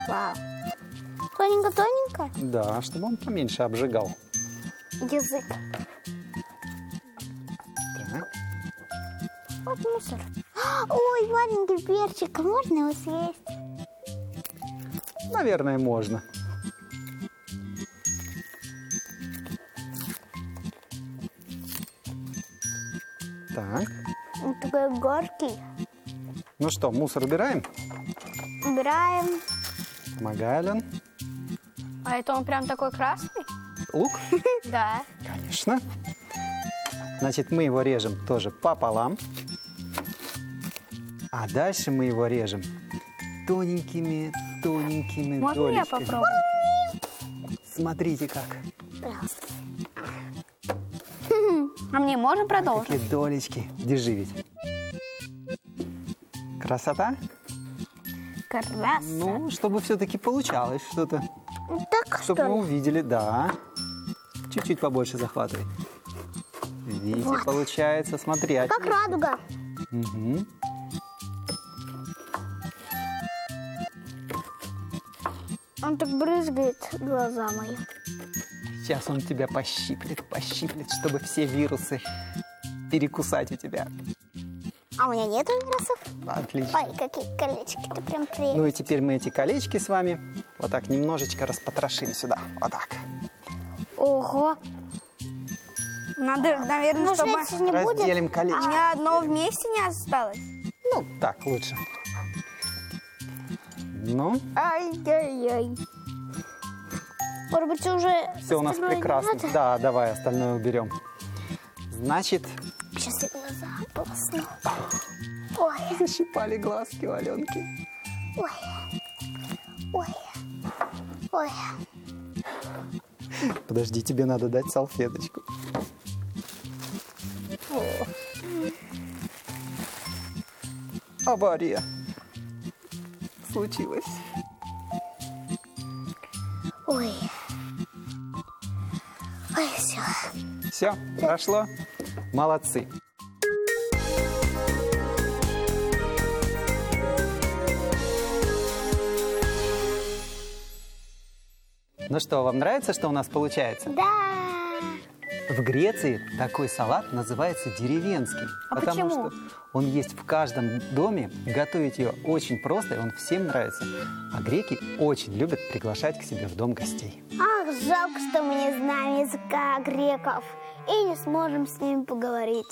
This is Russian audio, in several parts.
Вау. Тоненько-тоненько. Да, чтобы он поменьше обжигал. Язык. Так. Вот мусор. Ой, маленький перчик. А можно его съесть? Наверное, можно. Так. Он такой горький. Ну что, мусор убираем? Убираем. Помогай, Ален. А это он прям такой красный? Лук? Да. Конечно. Значит, мы его режем тоже пополам. А дальше мы его режем тоненькими Можно я долечками. попробую? Смотрите как. Пожалуйста. А мне можно продолжить? Какие долечки. Держи ведь. Красота? Красота. Ну, чтобы все-таки получалось что-то. Так, Чтобы что мы ли? увидели, да. Чуть-чуть побольше захватывай. Видите, Вот. получается. Смотри. Как радуга. Угу. Он так брызгает глаза мои. Сейчас он тебя пощиплет, чтобы все вирусы перекусать у тебя. А у меня нету вирусов? Отлично. Ой, какие колечки-то прям приятные. Ну и теперь мы эти колечки с вами вот так немножечко распотрошим сюда. Вот так. Ого. Надо, наверное, Ну, чтобы жрать не будет? Разделим у колечки. меня одно вместе не осталось. Ну, так лучше. Ну, Ай-яй-яй. Может быть, уже все у нас остальное не прекрасно. надо? Да, давай остальное уберем. Значит, Сейчас я глаза полосну. Ой, защипали глазки у Аленки. ой, ой, ой. Подожди, тебе надо дать салфеточку. Авария. Случилось. Ой. Ой, все. Все, прошло. Молодцы. Ну что, вам нравится, что у нас получается? Да. В Греции такой салат называется деревенский. А потому почему? что он есть в каждом доме. Готовить ее очень просто, и он всем нравится. А греки очень любят приглашать к себе в дом гостей. Ах, жалко, что мы не знаем языка греков и не сможем с ними поговорить.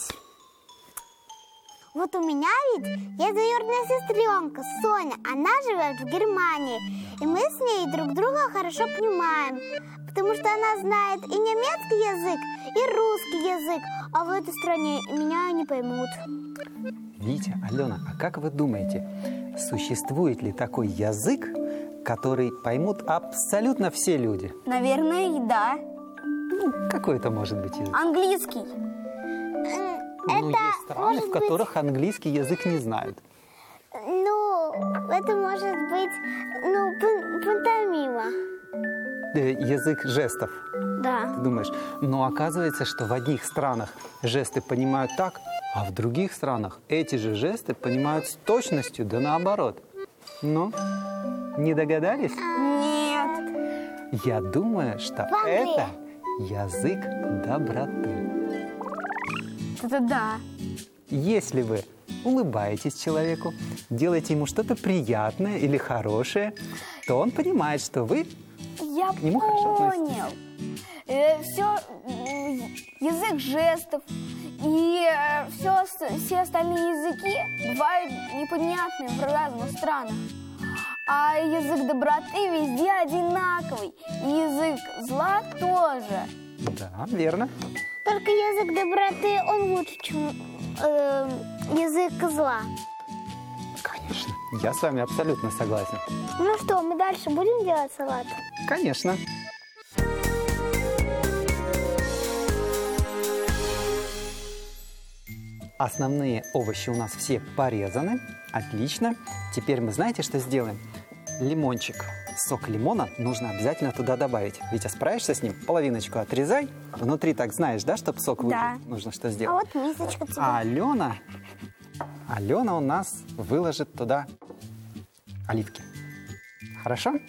Вот у меня ведь есть двоюродная сестренка Соня. Она живет в Германии, и мы с ней друг друга хорошо понимаем, потому что она знает и немецкий язык, и русский язык, а в этой стране меня не поймут. Витя, Алена, а как вы думаете, существует ли такой язык, который поймут абсолютно все люди? Наверное, и да. Ну, какой это может быть язык? Английский. Ну, Это есть страны, может в которых английский язык не знают. Ну, это может быть, пантомима. Язык жестов. Да. Ты думаешь, но оказывается, что в одних странах жесты понимают так, а в других странах эти же жесты понимают с точностью, да наоборот. Ну, не догадались? Нет. Я думаю, что В Англии. это язык доброты. Это да. Если вы улыбаетесь человеку, делаете ему что-то приятное или хорошее, то он понимает, что вы Я к нему хорошо относитесь. понял. Все язык жестов и все остальные языки бывают непонятные в разных странах. А язык доброты везде одинаковый. И язык зла тоже. Да, верно. Только язык доброты, он лучше, чем язык зла. Конечно. Я с вами абсолютно согласен. Ну что, мы дальше будем делать салат? Конечно. Основные овощи у нас все порезаны. Отлично. Теперь мы знаете, что сделаем? Лимончик. Сок лимона нужно обязательно туда добавить. Витя, справишься с ним? Половиночку отрезай. Внутри так знаешь, да, чтобы сок выжил? Да. Нужно что А сделать? вот мисочка тебе. А Алена у нас выложит туда оливки. Хорошо?